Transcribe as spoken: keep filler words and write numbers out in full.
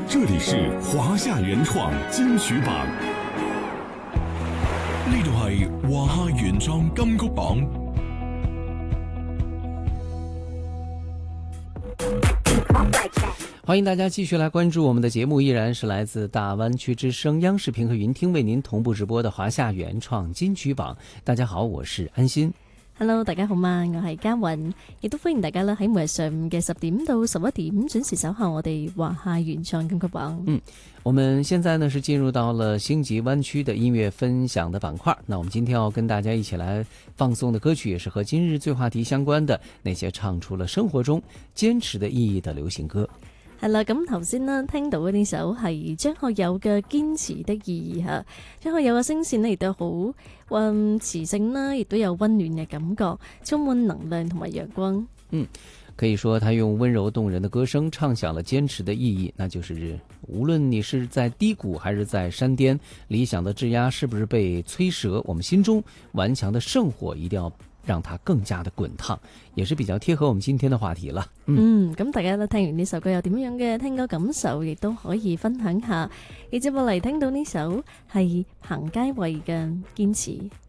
这里是華夏原創金曲榜， 呢度係華夏原創金曲榜。 歡迎大家繼續來關注我們的節目，依然是來自大灣區之聲央視頻和雲聽為您同步直播的華夏原創金曲榜。大家好，我是安心。 Hello， 大家好嘛，我係嘉韻，亦都歡迎大家啦喺每日上午嘅十點到十一點準時守候我哋華夏原創金曲榜。 嗯，我們現在呢是進入到了星級灣區的音樂分享的板塊。那我們今天要跟大家一起來放送的歌曲，也是和今日最話題相關的那些唱出了生活中堅持的意義的流行歌。 係啦，咁頭先呢聽到嘅呢首係張學友嘅《堅持的意義》嚇。張學友嘅聲線呢亦都好嗯磁性啦，亦都有溫暖嘅感覺，充滿能量同埋陽光。 嗯，可以說他用溫柔動人的歌聲唱響了堅持的意義，那就是無論你是在低谷還是在山巔，理想的枝椏是不是被摧折，我們心中頑強的聖火一定要讓它更加的滾燙，也是比較貼合我們今天的話題了。 嗯，咁、嗯、大家咧聽完呢首歌有點樣嘅聽歌感受，亦都可以分享下。而接落嚟聽到呢首係彭佳慧嘅《堅持》。